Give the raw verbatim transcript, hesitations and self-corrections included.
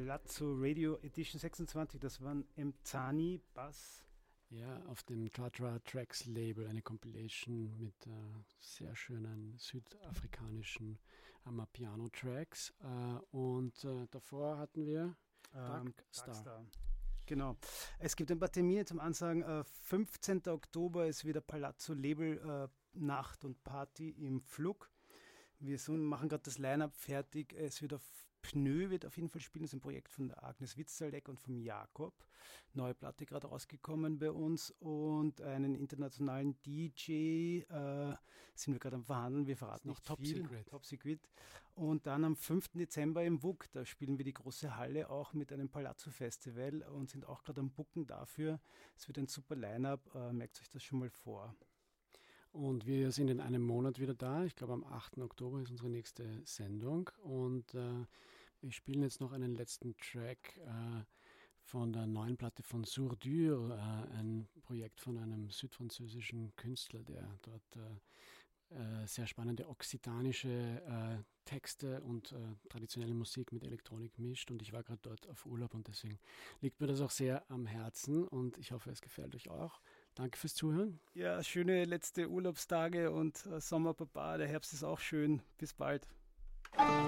Palazzo Radio Edition sechsundzwanzig, das waren Mzani, Bass. Ja, auf dem Tatra Tracks Label, eine Compilation mit äh, sehr schönen südafrikanischen Amapiano-Tracks. Äh, und äh, davor hatten wir Ähm, Darkstar. Darkstar. Genau. Es gibt ein paar Termine zum Ansagen. Äh, fünfzehnten Oktober ist wieder Palazzo Label äh, Nacht und Party im Flug. Wir so, machen gerade das Line-Up fertig. Es wird auf Pneu wird auf jeden Fall spielen. Das ist ein Projekt von der Agnes Witzalek und vom Jakob. Neue Platte gerade rausgekommen bei uns. Und einen internationalen D J äh, sind wir gerade am Verhandeln. Wir verraten Noch nicht Top viel. Secret. Top Secret. Und dann am fünften Dezember im W U K, da spielen wir die große Halle auch mit einem Palazzo-Festival und sind auch gerade am Booken dafür. Es wird ein super Line-Up. Äh, merkt euch das schon mal vor. Und wir sind in einem Monat wieder da. Ich glaube, am achten Oktober ist unsere nächste Sendung. Und äh, wir spielen jetzt noch einen letzten Track äh, von der neuen Platte von Sourdure, äh, ein Projekt von einem südfranzösischen Künstler, der dort äh, äh, sehr spannende okzitanische äh, Texte und äh, traditionelle Musik mit Elektronik mischt. Und ich war gerade dort auf Urlaub und deswegen liegt mir das auch sehr am Herzen. Und ich hoffe, es gefällt euch auch. Danke fürs Zuhören. Ja, schöne letzte Urlaubstage und äh, Sommer, Papa. Der Herbst ist auch schön. Bis bald.